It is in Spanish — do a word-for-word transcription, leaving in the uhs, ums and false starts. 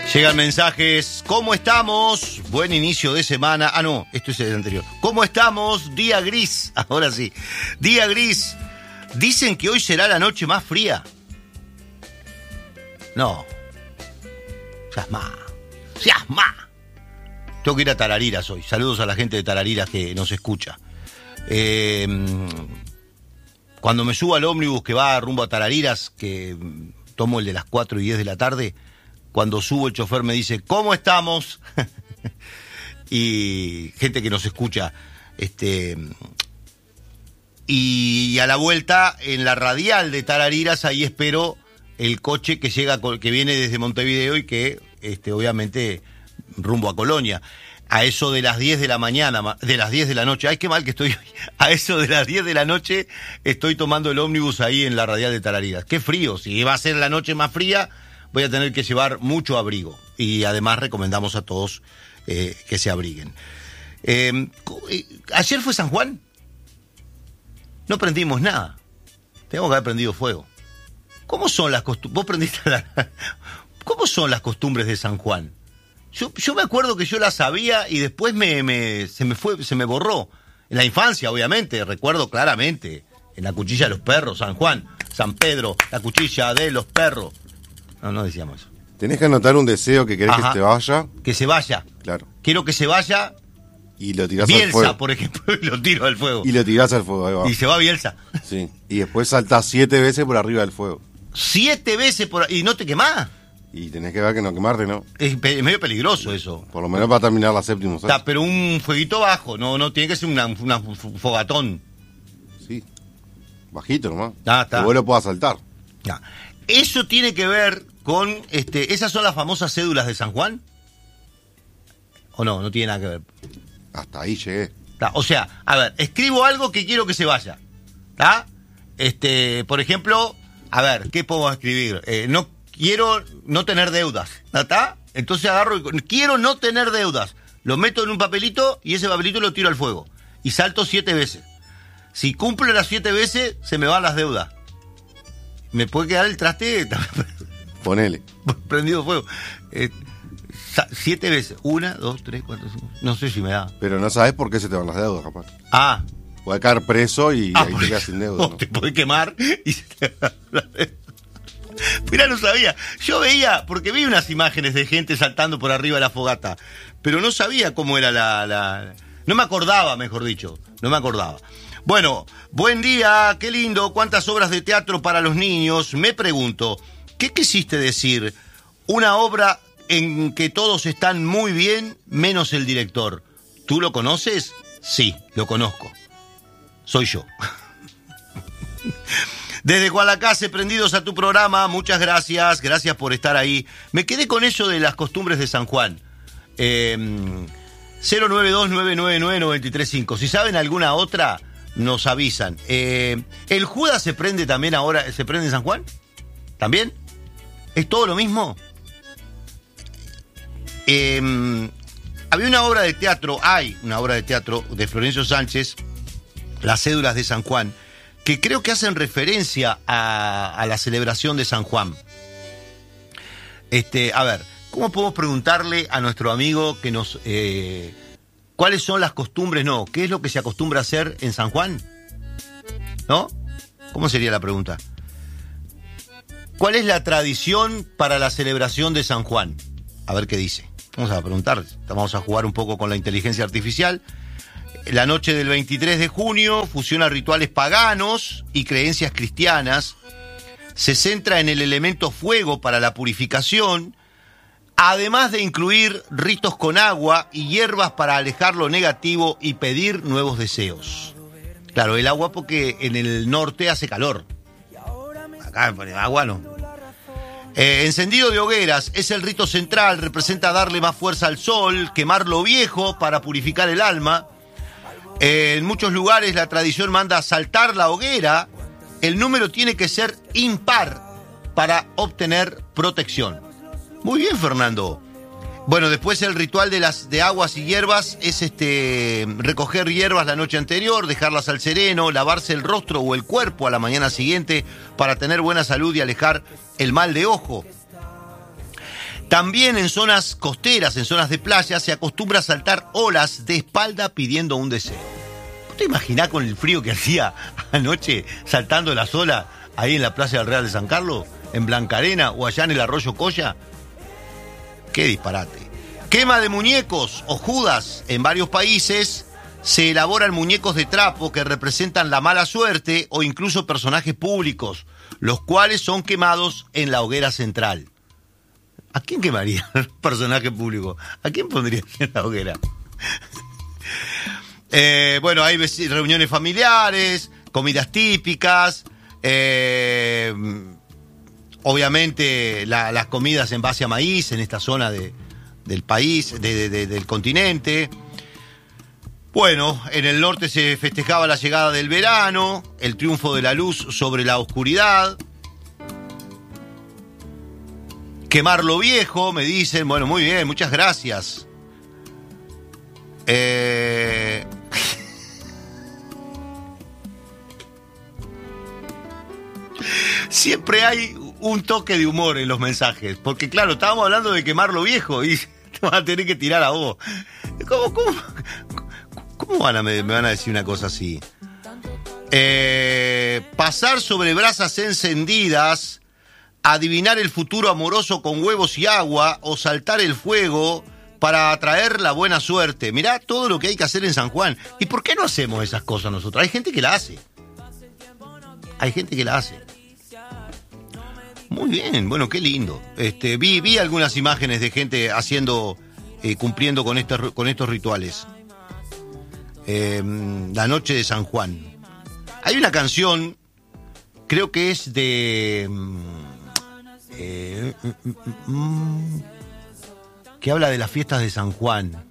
Llegan mensajes. ¿Cómo estamos? Buen inicio de semana. Ah, no, esto es el anterior. ¿Cómo estamos? Día gris. Ahora sí. Día gris. Dicen que hoy será la noche más fría. No. Seas más. Seas más. Tengo que ir a Tarariras hoy. Saludos a la gente de Tarariras que nos escucha. Eh, cuando me subo al ómnibus que va rumbo a Tarariras, que tomo el de las cuatro y diez de la tarde, cuando subo el chofer me dice, ¿cómo estamos? Y gente que nos escucha. Este, y a la vuelta, en la radial de Tarariras, ahí espero el coche que llega, que viene desde Montevideo y que, este, obviamente, rumbo a Colonia. A eso de las diez de la mañana, de las diez de la noche, ay, qué mal que estoy hoy. A eso de las diez de la noche estoy tomando el ómnibus ahí en la radial de Tarariras. Qué frío, si va a ser la noche más fría, voy a tener que llevar mucho abrigo. Y además recomendamos a todos eh, que se abriguen. Eh, ¿Ayer fue San Juan? No prendimos nada. Tengo que haber prendido fuego. ¿Cómo son las costumbres? Vos prendiste la... ¿Cómo son las costumbres de San Juan? Yo, yo me acuerdo que yo las sabía y después me, me, se me fue, se me borró. En la infancia, obviamente, recuerdo claramente. En la cuchilla de los perros, San Juan, San Pedro, la cuchilla de los perros. No, no decíamos eso. Tenés que anotar un deseo que querés Ajá. que se vaya. Que se vaya. Claro. Quiero que se vaya. Y lo tirás Bielsa, al fuego. por ejemplo, y lo tiro al fuego. Y lo tirás al fuego, ahí va. Y se va Bielsa. Sí. Y después saltás siete veces por arriba del fuego. Siete veces por y no te quemás. Y tenés que ver que no quemarte, ¿no? Es, pe- es medio peligroso eso. Por lo menos para terminar la séptima. ¿Sabes? Está, pero un fueguito bajo, no, no tiene que ser una, una fogatón. Sí. Bajito nomás. Ah, está. Que vos lo puedas saltar. Ya. Eso tiene que ver con, este, ¿esas son las famosas cédulas de San Juan? ¿O no? No tiene nada que ver. Hasta ahí llegué. ¿Tá? O sea, a ver, escribo algo que quiero que se vaya. ¿Está? Este, por ejemplo, a ver, ¿qué puedo escribir? Eh, no quiero no tener deudas. ¿Está? Entonces agarro y quiero no tener deudas. Lo meto en un papelito y ese papelito lo tiro al fuego. Y salto siete veces. Si cumplo las siete veces, se me van las deudas. Me puede quedar el traste Ponele. prendido fuego. Eh, siete veces. Una, dos, tres, cuatro, cinco. No sé si me da. Pero no sabés por qué se te van las deudas, capaz. Ah. Puede caer preso y ah ahí te quedas sin deuda. No, ¿no? te puede quemar y se te va la deuda. Mirá, no sabía. Yo veía, porque vi unas imágenes de gente saltando por arriba de la fogata, pero no sabía cómo era la... la... No me acordaba, mejor dicho. No me acordaba. Bueno, buen día, qué lindo, cuántas obras de teatro para los niños. Me pregunto, ¿qué quisiste decir? Una obra en que todos están muy bien, menos el director. ¿Tú lo conoces? Sí, lo conozco. Soy yo. Desde Guadalacase, prendidos a tu programa, muchas gracias, gracias por estar ahí. Me quedé con eso de las costumbres de San Juan. Eh, cero nueve dos nueve nueve nueve nueve tres cinco. Si saben alguna otra, nos avisan. Eh, ¿El Judas se prende también ahora, se prende en San Juan? ¿También? ¿Es todo lo mismo? Eh, había una obra de teatro, hay una obra de teatro de Florencio Sánchez, Las cédulas de San Juan, que creo que hacen referencia a, a la celebración de San Juan. Este, a ver, ¿cómo podemos preguntarle a nuestro amigo que nos... Eh, ¿cuáles son las costumbres? No, ¿qué es lo que se acostumbra a hacer en San Juan? ¿No? ¿Cómo sería la pregunta? ¿Cuál es la tradición para la celebración de San Juan? A ver qué dice. Vamos a preguntar, vamos a jugar un poco con la inteligencia artificial. La noche del veintitrés de junio fusiona rituales paganos y creencias cristianas. Se centra en el elemento fuego para la purificación, además de incluir ritos con agua y hierbas para alejar lo negativo y pedir nuevos deseos. Claro, el agua porque en el norte hace calor. Acá en agua no. Eh, encendido de hogueras es el rito central, representa darle más fuerza al sol, quemar lo viejo para purificar el alma. Eh, en muchos lugares la tradición manda saltar la hoguera. El número tiene que ser impar para obtener protección. Muy bien, Fernando. Bueno, después el ritual de las de aguas y hierbas es este recoger hierbas la noche anterior, dejarlas al sereno, lavarse el rostro o el cuerpo a la mañana siguiente para tener buena salud y alejar el mal de ojo. También en zonas costeras, en zonas de playa, se acostumbra a saltar olas de espalda pidiendo un deseo. ¿Vos te imaginás con el frío que hacía anoche saltando las olas ahí en la Plaza del Real de San Carlos, en Blancarena o allá en el Arroyo Coya? ¡Qué disparate! Quema de muñecos o judas. En varios países se elaboran muñecos de trapo que representan la mala suerte o incluso personajes públicos, los cuales son quemados en la hoguera central. ¿A quién quemaría un personaje público? ¿A quién pondría en la hoguera? eh, bueno, hay reuniones familiares, comidas típicas, eh, obviamente la, las comidas en base a maíz en esta zona de, del país, de, de, de, del continente. Bueno, en el norte se festejaba la llegada del verano, el triunfo de la luz sobre la oscuridad. Quemar lo viejo, me dicen. Bueno, muy bien, muchas gracias. Eh... Siempre hay un toque de humor en los mensajes, porque claro, estábamos hablando de quemar lo viejo y te vas a tener que tirar a vos. ¿Cómo, cómo, cómo van a, me, me van a decir una cosa así? Eh, pasar sobre brasas encendidas, adivinar el futuro amoroso con huevos y agua o saltar el fuego para atraer la buena suerte. Mirá todo lo que hay que hacer en San Juan. ¿Y por qué no hacemos esas cosas nosotros? Hay gente que la hace. Hay gente que la hace. Muy bien, bueno, qué lindo. Este, vi, vi algunas imágenes de gente haciendo, eh, cumpliendo con estos, con estos rituales. Eh, la noche de San Juan. Hay una canción, creo que es de... Eh, mm, mm, mm, que habla de las fiestas de San Juan.